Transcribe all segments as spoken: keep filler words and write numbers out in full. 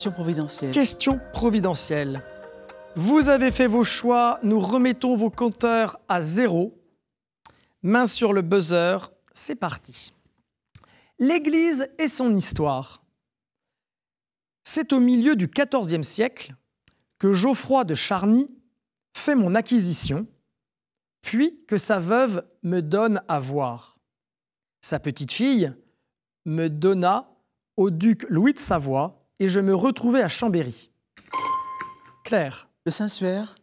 Question providentielle. Question providentielle. Vous avez fait vos choix, nous remettons vos compteurs à zéro. Main sur le buzzer, c'est parti. L'Église et son histoire. C'est au milieu du quatorzième siècle que Geoffroy de Charny fait mon acquisition, puis que sa veuve me donne à voir. Sa petite-fille me donna au duc Louis de Savoie et je me retrouvai à Chambéry. Claire. Le Saint-Suaire.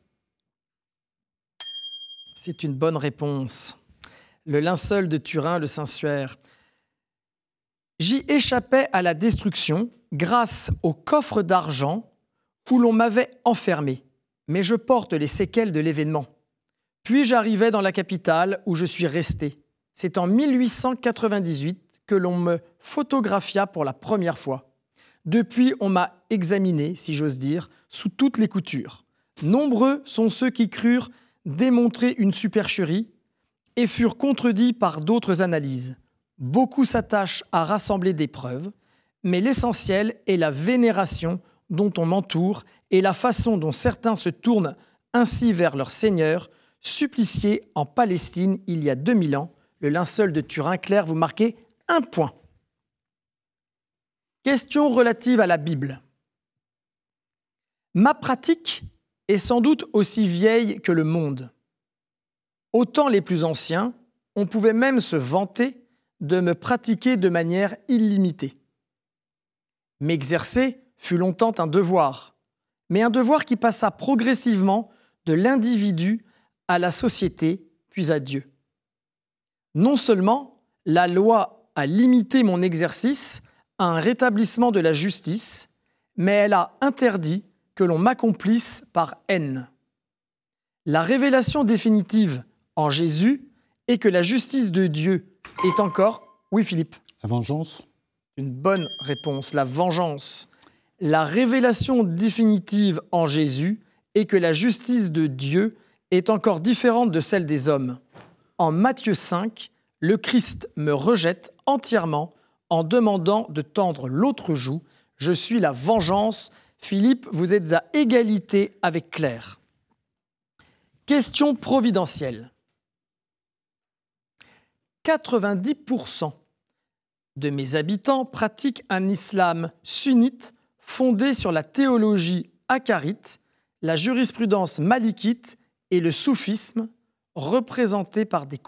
C'est une bonne réponse. Le linceul de Turin, le Saint-Suaire. J'y échappais à la destruction grâce au coffre d'argent où l'on m'avait enfermé, mais je porte les séquelles de l'événement. Puis j'arrivai dans la capitale où je suis resté. C'est en mille huit cent quatre-vingt-dix-huit que l'on me photographia pour la première fois. Depuis, on m'a examiné, si j'ose dire, sous toutes les coutures. Nombreux sont ceux qui crurent démontrer une supercherie et furent contredits par d'autres analyses. Beaucoup s'attachent à rassembler des preuves, mais l'essentiel est la vénération dont on m'entoure et la façon dont certains se tournent ainsi vers leur Seigneur, supplicié en Palestine il y a deux mille ans. Le linceul de Turin. Claire, vous marquez un point. Question relative à la Bible. Ma pratique est sans doute aussi vieille que le monde. Au temps les plus anciens, on pouvait même se vanter de me pratiquer de manière illimitée. M'exercer fut longtemps un devoir, mais un devoir qui passa progressivement de l'individu à la société, puis à Dieu. Non seulement la loi a limité mon exercice à un rétablissement de la justice, mais elle a interdit que l'on m'accomplisse par haine. La révélation définitive en Jésus est que la justice de Dieu est encore... Oui, Philippe. La vengeance. Une bonne réponse, la vengeance. La révélation définitive en Jésus est que la justice de Dieu est encore différente de celle des hommes. En Matthieu cinq, le Christ me rejette entièrement en demandant de tendre l'autre joue. Je suis la vengeance. Philippe, vous êtes à égalité avec Claire. Question providentielle. quatre-vingt-dix pour cent de mes habitants pratiquent un islam sunnite fondé sur la théologie acharite, la jurisprudence malikite et le soufisme, représentés par des